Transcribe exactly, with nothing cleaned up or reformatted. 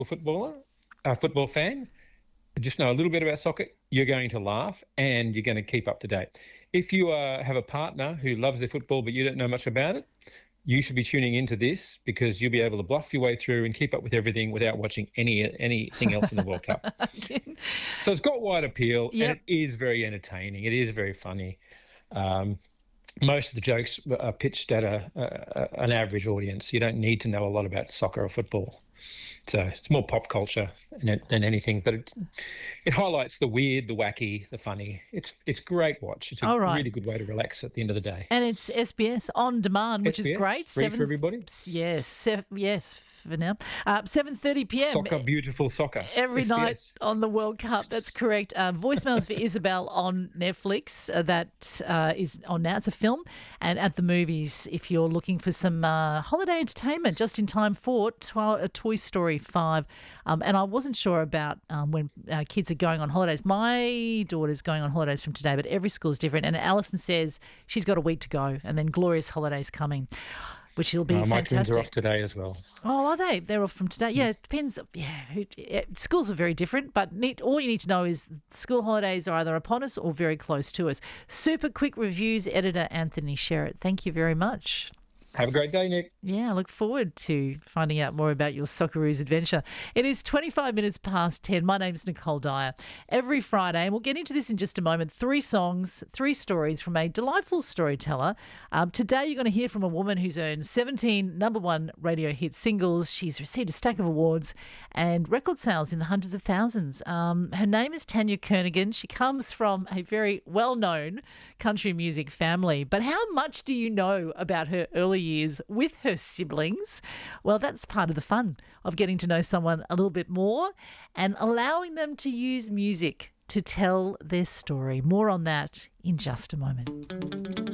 footballer, a football fan, just know a little bit about soccer, you're going to laugh and you're going to keep up to date. If you uh, have a partner who loves their football but you don't know much about it, you should be tuning into this because you'll be able to bluff your way through and keep up with everything without watching any anything else in the World Cup. So it's got wide appeal, and Yep. it is very entertaining. It is very funny. Um, most of the jokes are pitched at a, a an average audience. You don't need to know a lot about soccer or football. So it's more pop culture than than anything, but it, it highlights the weird, the wacky, the funny. It's it's a great watch. It's a All right. really good way to relax at the end of the day. And it's S B S on demand, which is S B S, great. free for everybody. Yes, seven, yes, for now. Uh, seven thirty p m Soccer, beautiful soccer. every S B S. night on the World Cup. That's correct. Uh, voicemails for Isabel on Netflix. Uh, that uh, is on now. It's a film. And at the movies, if you're looking for some uh, holiday entertainment just in time for to- Toy Story five. Um, and I wasn't sure about um, when uh, kids are going on holidays. My daughter's going on holidays from today, but every school is different. And Alison says she's got a week to go and then Glorious Holidays coming, which will be Uh, my twins fantastic. are off today as well. Oh, are they? They're off from today. Yeah, it depends. Yeah, who, yeah, schools are very different, but need, all you need to know is school holidays are either upon us or very close to us. Super quick reviews, editor Anthony Sherritt. Thank you very much. Have a great day, Nick. Yeah, I look forward to finding out more about your Socceroos adventure. It is twenty-five minutes past ten. My name's Nicole Dyer. Every Friday, and we'll get into this in just a moment, three songs, three stories from a delightful storyteller. Um, today, you're going to hear from a woman who's earned seventeen number one radio hit singles. She's received a stack of awards and record sales in the hundreds of thousands. Um, her name is Tanya Kernigan. She comes from a very well-known country music family. But how much do you know about her early years with her siblings? Well, that's part of the fun of getting to know someone a little bit more and allowing them to use music to tell their story. More on that in just a moment.